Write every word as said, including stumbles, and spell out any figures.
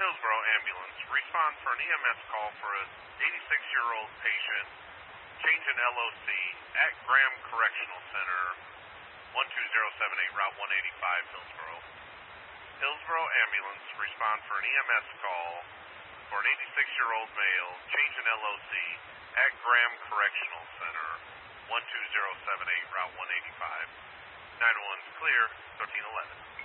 Hillsborough ambulance. Respond for an E M S call for a eighty-six-year-old patient. Change in L O C at Graham Correctional Center, one two zero seven eight, Route one eighty-five, Hillsborough. Hillsborough ambulance. Respond for an E M S call for an eighty-six-year-old male. Change in L O C at Graham Correctional Center, one two zero seven eight, Route one eighty-five. nine one one's clear, thirteen eleven.